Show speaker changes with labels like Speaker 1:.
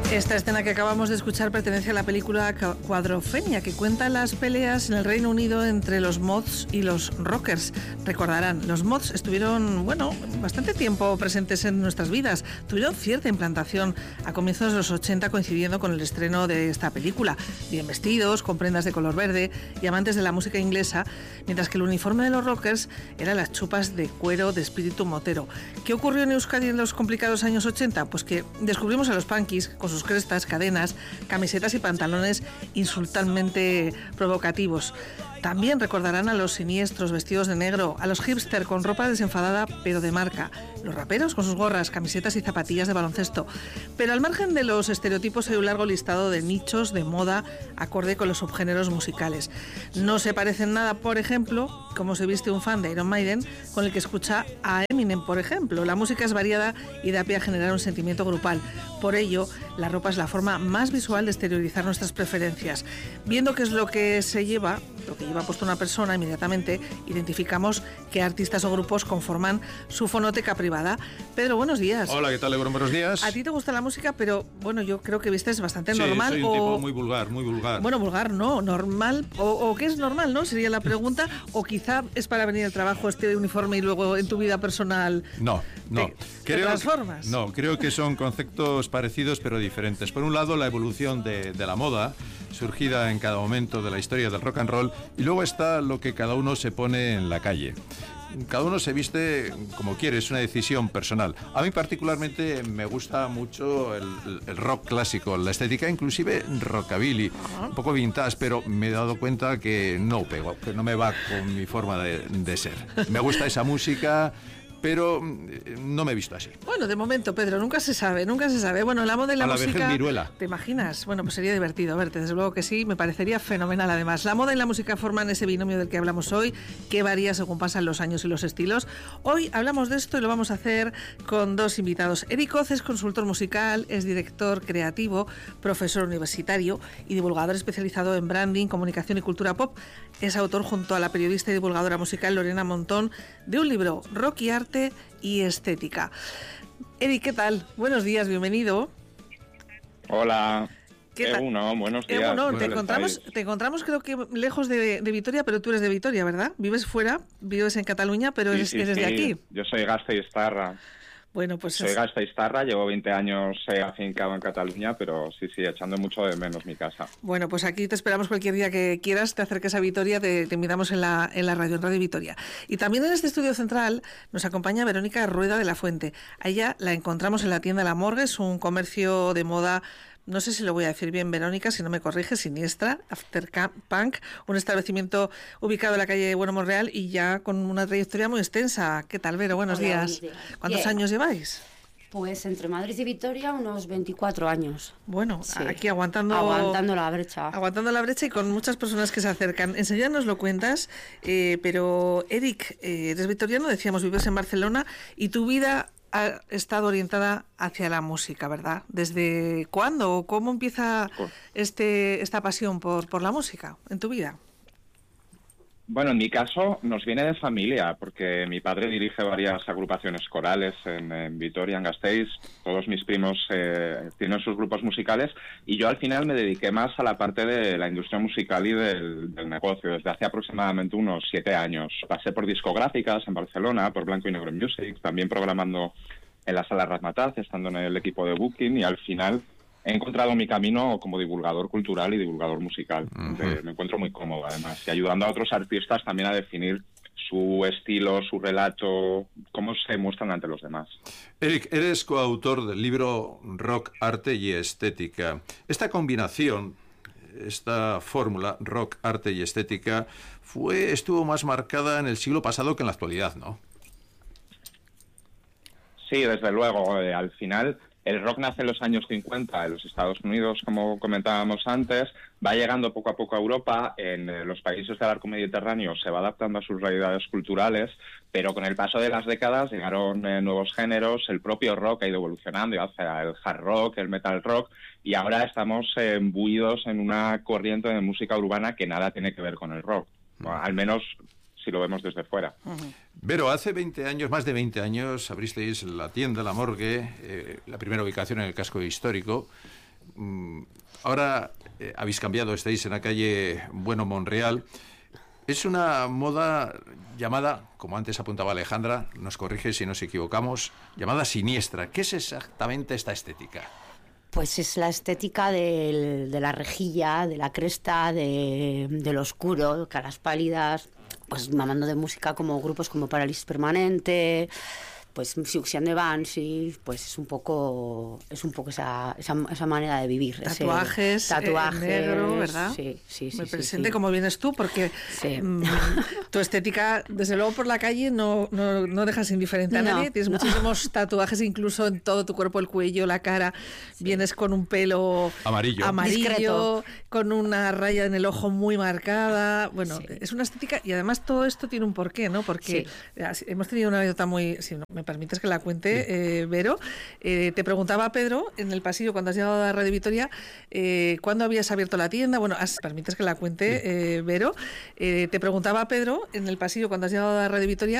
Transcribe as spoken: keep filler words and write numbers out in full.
Speaker 1: Esta escena que acabamos de escuchar pertenece a la película Cuadrofenia, que cuenta las peleas en el Reino Unido entre los mods y los rockers. Recordarán, los mods estuvieron, bueno, bastante tiempo presentes en nuestras vidas. Tuvieron cierta implantación a comienzos de los ochenta, coincidiendo con el estreno de esta película. Bien vestidos, con prendas de color verde y amantes de la música inglesa, mientras que el uniforme de los rockers eran las chupas de cuero de espíritu motero. ¿Qué ocurrió en Euskadi en los complicados años ochenta? Pues que descubrimos a los punkis con sus crestas, cadenas, camisetas y pantalones insultantemente provocativos. También recordarán a los siniestros vestidos de negro, a los hipster con ropa desenfadada pero de marca, los raperos con sus gorras, camisetas y zapatillas de baloncesto. Pero al margen de los estereotipos hay un largo listado de nichos de moda acorde con los subgéneros musicales. No se parecen nada, por ejemplo, como se viste un fan de Iron Maiden con el que escucha a Eminem, por ejemplo. La música es variada y da pie a generar un sentimiento grupal. Por ello, la ropa es la forma más visual de exteriorizar nuestras preferencias. Viendo qué es lo que se lleva, lo que lleva puesto una persona, inmediatamente identificamos qué artistas o grupos conforman su fonoteca privada. Pedro, buenos días.
Speaker 2: Hola, ¿qué tal, Ebro? Buenos días.
Speaker 1: A ti te gusta la música, pero bueno, yo creo que vistes bastante
Speaker 2: sí,
Speaker 1: normal.
Speaker 2: soy un
Speaker 1: o...
Speaker 2: tipo muy vulgar, muy vulgar.
Speaker 1: Bueno, vulgar no, normal, o, o ¿qué es normal, no? Sería la pregunta, o quizá es para venir al trabajo este uniforme y luego en tu vida personal...
Speaker 2: No, no.
Speaker 1: Te,
Speaker 2: creo,
Speaker 1: ¿te transformas?
Speaker 2: No, creo que son conceptos parecidos pero diferentes. Por un lado, la evolución de, de la moda, surgida en cada momento de la historia del rock and roll, y luego está lo que cada uno se pone en la calle. Cada uno se viste como quiere, es una decisión personal. A mí particularmente me gusta mucho el, el rock clásico, la estética, inclusive rockabilly, uh-huh. un poco vintage, pero me he dado cuenta que no pego, que no me va con mi forma de, de ser. Me gusta esa música, pero no me he visto así.
Speaker 1: Bueno, de momento, Pedro, nunca se sabe, nunca se sabe. Bueno, la moda y la,
Speaker 2: a la
Speaker 1: música...
Speaker 2: vejez viruela.
Speaker 1: ¿Te imaginas? Bueno, pues sería divertido verte, desde luego que sí, me parecería fenomenal además. La moda y la música forman ese binomio del que hablamos hoy, que varía según pasan los años y los estilos. Hoy hablamos de esto y lo vamos a hacer con dos invitados. Eric Oz es consultor musical, es director creativo, profesor universitario y divulgador especializado en branding, comunicación y cultura pop. Es autor, junto a la periodista y divulgadora musical Lorena Montón, de un libro, Rock y Arte y Estética. Eric, ¿qué tal? Buenos días, bienvenido.
Speaker 3: Hola.
Speaker 1: ¿Qué tal?
Speaker 3: Egunon, buenos días.
Speaker 1: Egunon, te encontramos, te encontramos creo que lejos de, de Vitoria, pero tú eres de Vitoria, ¿verdad? Vives fuera, vives en Cataluña, pero
Speaker 3: sí,
Speaker 1: eres,
Speaker 3: sí,
Speaker 1: eres
Speaker 3: sí.
Speaker 1: de aquí.
Speaker 3: Yo soy gasteiztarra.
Speaker 1: Bueno, pues
Speaker 3: soy
Speaker 1: es...
Speaker 3: gasteiztarra, llevo veinte años eh, afincado en Cataluña, pero sí, sí, echando mucho de menos mi casa.
Speaker 1: Bueno, pues aquí te esperamos cualquier día que quieras, te acerques a Vitoria, te, te invitamos en la, en la radio, en Radio Vitoria. Y también en este estudio central nos acompaña Verónica Rueda de la Fuente. A ella la encontramos en la tienda La Morgue, es un comercio de moda. No sé si lo voy a decir bien, Verónica, si no me corrige, siniestra, After Punk, un establecimiento ubicado en la calle Bueno Monreal y ya con una trayectoria muy extensa. ¿Qué tal, Vero? Buenos
Speaker 4: Hola,
Speaker 1: días.
Speaker 4: buenos días.
Speaker 1: ¿Cuántos
Speaker 4: Bien.
Speaker 1: años lleváis?
Speaker 4: Pues entre Madrid y Vitoria unos veinticuatro años.
Speaker 1: Bueno,
Speaker 4: sí.
Speaker 1: aquí aguantando...
Speaker 4: Aguantando la brecha.
Speaker 1: Aguantando la brecha y con muchas personas que se acercan. Enseguida nos lo cuentas, eh, pero Eric, eh, eres vitoriano, decíamos, vives en Barcelona y tu vida ha estado orientada hacia la música, ¿verdad? ¿Desde cuándo o cómo empieza este esta pasión por, por la música en tu vida?
Speaker 3: Bueno, en mi caso nos viene de familia, porque mi padre dirige varias agrupaciones corales en, en Vitoria, en Gasteiz. Todos mis primos eh, tienen sus grupos musicales y yo al final me dediqué más a la parte de la industria musical y del, del negocio. Desde hace aproximadamente unos siete años. Pasé por discográficas en Barcelona, por Blanco y Negro Music, también programando en la Sala Razzmatazz, estando en el equipo de Booking, y al final he encontrado mi camino como divulgador cultural y divulgador musical. Uh-huh. eh, me encuentro muy cómodo, además, y ayudando a otros artistas también a definir su estilo, su relato, cómo se muestran ante los demás.
Speaker 2: Eric, eres coautor del libro Rock, Arte y Estética. Esta combinación, esta fórmula, rock, arte y estética, fue estuvo más marcada en el siglo pasado que en la actualidad, ¿no?
Speaker 3: Sí, desde luego. Eh, al final... El rock nace en los años cincuenta en los Estados Unidos, como comentábamos antes, va llegando poco a poco a Europa, en eh, los países del arco mediterráneo se va adaptando a sus realidades culturales, pero con el paso de las décadas llegaron eh, nuevos géneros, el propio rock ha ido evolucionando hacia el hard rock, el metal rock, y ahora estamos eh, imbuidos en una corriente de música urbana que nada tiene que ver con el rock, mm. al menos si lo vemos desde fuera.
Speaker 2: Uh-huh. Vero, hace veinte años, más de veinte años, abristeis la tienda La Morgue, eh, la primera ubicación en el casco histórico. ahora eh, habéis cambiado, estáis en la calle Bueno Monreal. Es una moda llamada, como antes apuntaba Alejandra, nos corrige si nos equivocamos, llamada siniestra. ¿Qué es exactamente esta estética?
Speaker 4: Pues es la estética del, de la rejilla, de la cresta, de, de lo oscuro, caras pálidas, pues mamando de música como grupos como Parálisis Permanente, pues Siouxsie and the Banshees, pues es un poco es un poco esa, esa, esa manera de vivir.
Speaker 1: Tatuajes,
Speaker 4: ese, tatuajes
Speaker 1: eh, negro, ¿verdad?
Speaker 4: Sí, sí, sí.
Speaker 1: Muy
Speaker 4: sí,
Speaker 1: presente
Speaker 4: sí.
Speaker 1: como vienes tú, porque
Speaker 4: sí.
Speaker 1: mmm, tu estética, desde luego por la calle, no, no, no dejas indiferente a
Speaker 4: no,
Speaker 1: nadie. Tienes
Speaker 4: no.
Speaker 1: muchísimos tatuajes, incluso en todo tu cuerpo, el cuello, la cara. Sí. Vienes con un pelo
Speaker 2: amarillo,
Speaker 1: amarillo
Speaker 4: discreto,
Speaker 1: con una raya en el ojo muy marcada. Bueno, sí. Es una estética y además todo esto tiene un porqué, ¿no? Porque sí. hemos tenido una anécdota muy, si no, me permites que la cuente. Eh, Vero, eh, te preguntaba Pedro en el pasillo cuando has llegado a Radio Vitoria eh, ¿cuándo habías abierto la tienda? Bueno, has, permites que la cuente, eh, Vero, eh, te preguntaba Pedro en el pasillo cuando has llegado a Radio Vitoria